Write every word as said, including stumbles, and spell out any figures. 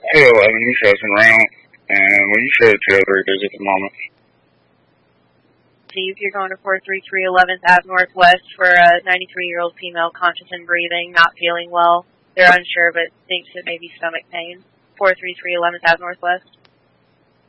two eleven, you show some around, and well, you show two oh three busy at the moment. Steve, you're going to four three three eleventh Ave Northwest for a ninety-three-year-old female conscious and breathing, not feeling well. They're unsure, but thinks it may be stomach pain. four three three eleventh Ave Northwest.